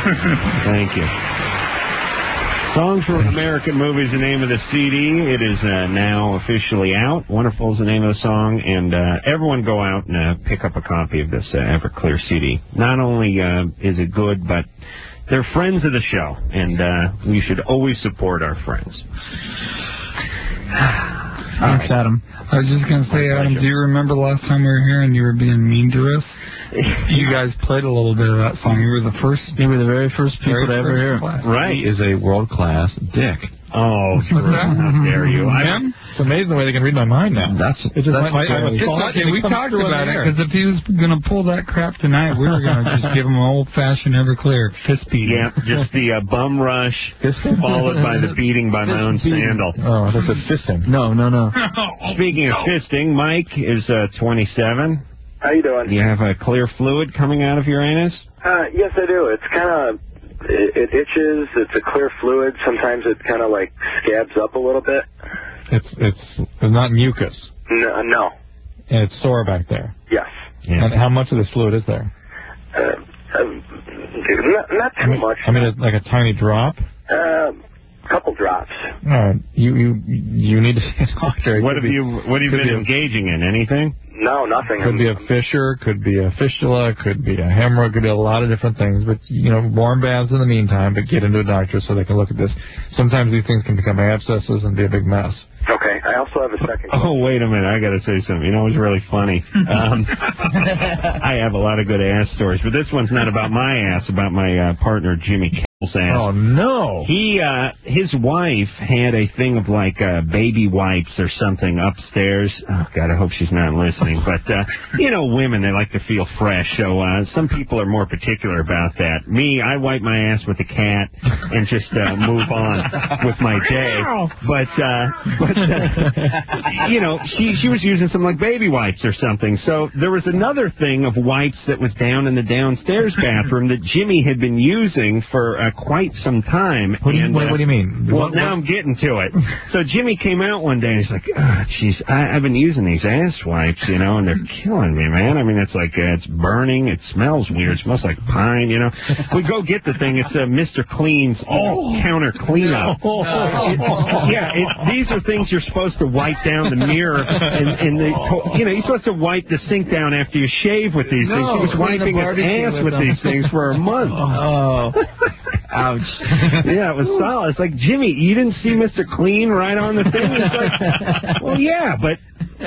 Thank you. Songs from American Movies, the name of the CD. It is now officially out. Wonderful is the name of the song, and everyone go out and pick up a copy of this Everclear CD. Not only is it good, but they're friends of the show, and we should always support our friends. Thanks, Adam. I was just going to say, Adam, do you remember the last time we were here and you were being mean to us? You guys played a little bit of that song. You were the very first people to ever hear it. Right. He is a world-class dick. Oh, how dare you. It's amazing the way they can read my mind now. We talked about it, because if he was going to pull that crap tonight, we were going to just give him an old-fashioned Everclear fist beating. Yeah, just the bum rush followed by the beating by my own sandal. Oh, that's a fisting. No. Speaking of fisting, Mike is 27. How you doing? You have a clear fluid coming out of your anus? Yes, I do. It's kind of, it itches. It's a clear fluid. Sometimes it kind of like scabs up a little bit. It's not mucus. No. And it's sore back there. Yes. Yeah. And how much of this fluid is there? Not too much. I mean, like a tiny drop? Couple drops. You need to see a doctor. What have you been engaging in? Anything? No, nothing. Could be a fissure, could be a fistula, could be a hemorrhoid, could be a lot of different things. But, warm baths in the meantime, but get into a doctor so they can look at this. Sometimes these things can become abscesses and be a big mess. Okay, I also have a second question. Oh, wait a minute, I got to say something. It was really funny. I have a lot of good ass stories, but this one's not about my ass, about my partner, Jimmy Kimmel's ass. Oh, no. His wife had a thing of, baby wipes or something upstairs. Oh, God, I hope she's not listening. But, women, they like to feel fresh, so some people are more particular about that. Me, I wipe my ass with a cat and just move on with my day. But she was using some baby wipes or something. So there was another thing of wipes that was down in the downstairs bathroom that Jimmy had been using for quite some time. What do you mean? Well, now I'm getting to it. So Jimmy came out one day and he's like, "Geez, I've been using these ass wipes, and they're killing me, man. I mean, it's it's burning. It smells weird. It smells like pine, We go get the thing. It's Mr. Clean's counter cleanup. These are things you're supposed to wipe down the mirror, and you're supposed to wipe the sink down after you shave with these things. He was wiping his ass with these things for a month. Oh, ouch! Yeah, it was solid. It's like, Jimmy, you didn't see Mr. Clean right on the thing? It's like, well, yeah, but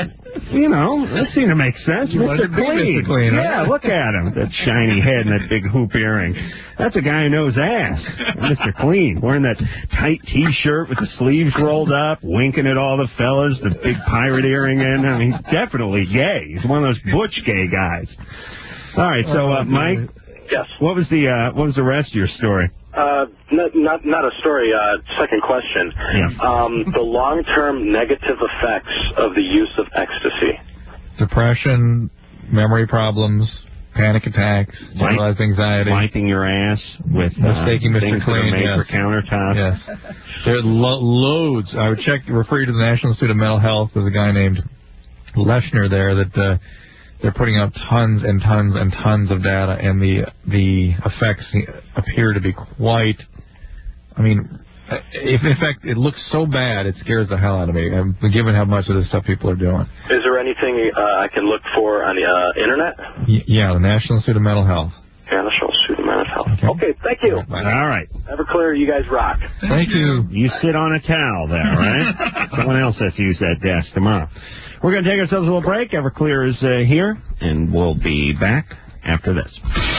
that seemed to make sense. Mr. Clean. Mr. Clean, yeah, look at him, that shiny head and that big hoop earring. That's a guy who knows ass. Mr. Clean, wearing that tight T-shirt with the sleeves rolled up, winking at all the fellas, the big pirate earring in. I mean, he's definitely gay. He's one of those butch gay guys. All right, so Mike. Yes. What was the rest of your story? Not a story. Second question. Yeah. The long-term negative effects of the use of ecstasy. Depression, memory problems, panic attacks, generalized anxiety. Wiping your ass with mistaking Mr. things Clean. that are made for countertops. Yes. There are loads. I would refer you to the National Institute of Mental Health. There's a guy named Leshner there that they're putting out tons and tons and tons of data, and the effects appear to be quite. I mean, if in fact it looks so bad, it scares the hell out of me. Given how much of this stuff people are doing. Is there anything I can look for on the internet? Yeah, the National Institute of Mental Health. National Institute of Mental Health. Okay, thank you. All right. Everclear, you guys rock. Thank you. You sit on a towel there, right? Someone else has to use that desk tomorrow. We're going to take ourselves a little break. Everclear is here, and we'll be back after this.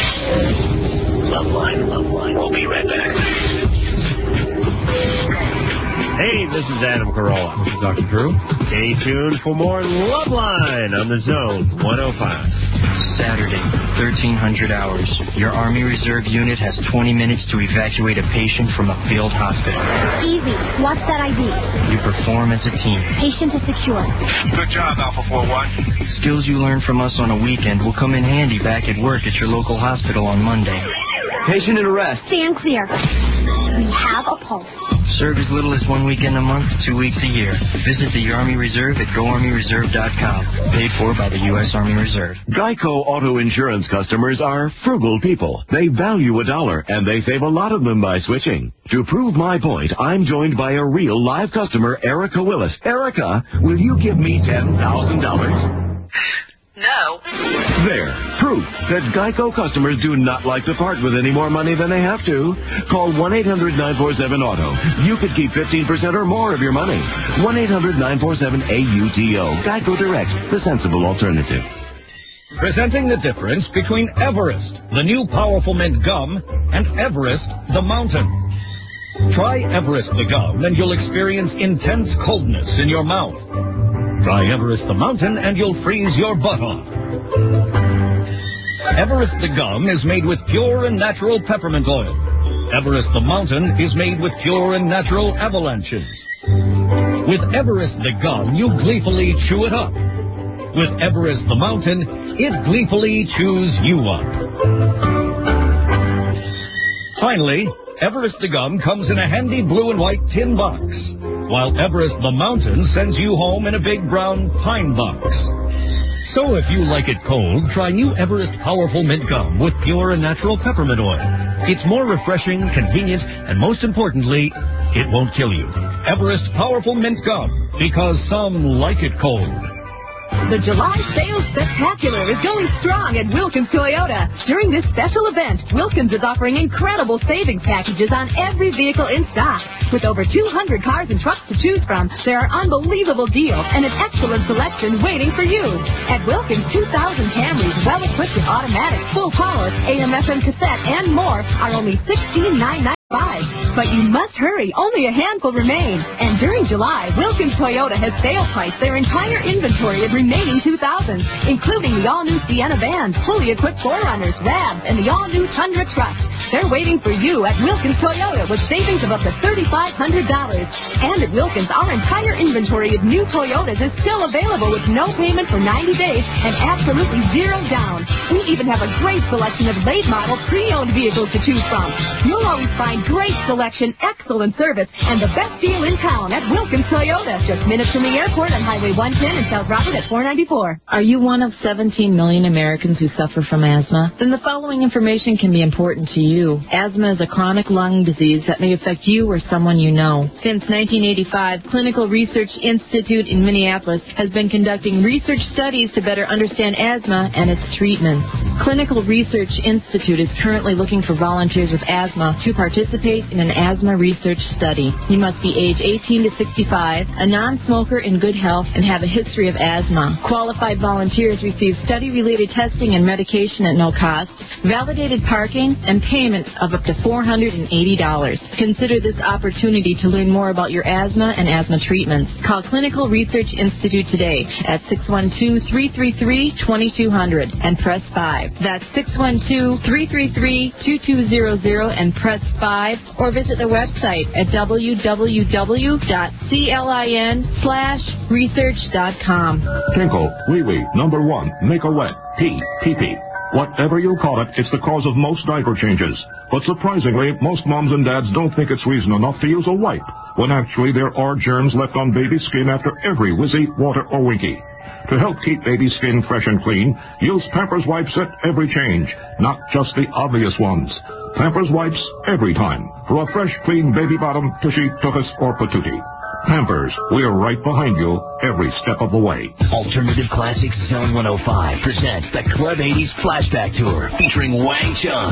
Loveline. We'll be right back. Hey, this is Adam Carolla. This is Dr. Drew. Stay tuned for more Loveline on the Zone 105. Saturday, 1300 hours. Your Army Reserve unit has 20 minutes to evacuate a patient from a field hospital. Easy. Watch that ID. You perform as a team. Patient is secure. Good job, Alpha 41. Skills you learn from us on a weekend will come in handy back at work at your local hospital on Monday. Patient in arrest. Stand clear. We have a pulse. Serve as little as 1 weekend a month, 2 weeks a year. Visit the Army Reserve at GoArmyReserve.com. Paid for by the U.S. Army Reserve. Geico Auto Insurance customers are frugal people. They value $1, and they save a lot of them by switching. To prove my point, I'm joined by a real live customer, Erica Willis. Erica, will you give me $10,000? No. There. Proof that Geico customers do not like to part with any more money than they have to. Call 1-800-947-AUTO. You could keep 15% or more of your money. 1-800-947-AUTO. Geico Direct, the sensible alternative. Presenting the difference between Everest, the new powerful mint gum, and Everest, the mountain. Try Everest, the gum, and you'll experience intense coldness in your mouth. Try Everest the Mountain and you'll freeze your butt off. Everest the Gum is made with pure and natural peppermint oil. Everest the Mountain is made with pure and natural avalanches. With Everest the Gum, you gleefully chew it up. With Everest the Mountain, it gleefully chews you up. Finally, Everest the Gum comes in a handy blue and white tin box, while Everest the Mountain sends you home in a big brown pine box. So if you like it cold, try new Everest Powerful Mint Gum with pure and natural peppermint oil. It's more refreshing, convenient, and most importantly, it won't kill you. Everest Powerful Mint Gum, because some like it cold. The July Sales Spectacular is going strong at Wilkins Toyota. During this special event, Wilkins is offering incredible savings packages on every vehicle in stock. With over 200 cars and trucks to choose from, there are unbelievable deals and an excellent selection waiting for you. At Wilkins, 2,000 Camrys, well-equipped with automatic, full power, AM/FM cassette, and more are only $16,995. But you must hurry. Only a handful remain. And during July, Wilkins Toyota has sale priced their entire inventory of remaining 2000s, including the all-new Sienna vans, fully equipped 4Runners, Ravs, and the all-new Tundra trucks. They're waiting for you at Wilkins Toyota with savings of up to $3,500. And at Wilkins, our entire inventory of new Toyotas is still available with no payment for 90 days and absolutely zero down. We even have a great selection of late-model pre-owned vehicles to choose from. You'll always find great selection, excellent service, and the best deal in town at Wilkins Toyota. Just minutes from the airport on Highway 110 in South Robert at 494. Are you one of 17 million Americans who suffer from asthma? Then the following information can be important to you. Asthma is a chronic lung disease that may affect you or someone you know. Since 1985, Clinical Research Institute in Minneapolis has been conducting research studies to better understand asthma and its treatments. Clinical Research Institute is currently looking for volunteers with asthma to participate in an asthma research study. You must be age 18 to 65, a non-smoker in good health, and have a history of asthma. Qualified volunteers receive study-related testing and medication at no cost, validated parking, and payment of up to $480. Consider this opportunity to learn more about your asthma and asthma treatments. Call Clinical Research Institute today at 612-333-2200 and press 5. That's 612-333-2200 and press 5, or visit the website at www.clin/research.com. Tinkle, wee-wee, number 1, make a wet, pee-pee. Whatever you call it, it's the cause of most diaper changes. But surprisingly, most moms and dads don't think it's reason enough to use a wipe, when actually there are germs left on baby skin after every whizzy, water, or winky. To help keep baby skin fresh and clean, use Pampers wipes at every change, not just the obvious ones. Pampers wipes every time, for a fresh, clean baby bottom, tushy, tuchus, or patootie. Pampers, we're right behind you every step of the way. Alternative Classics Zone 105 presents the Club 80s Flashback Tour featuring Wang Chung.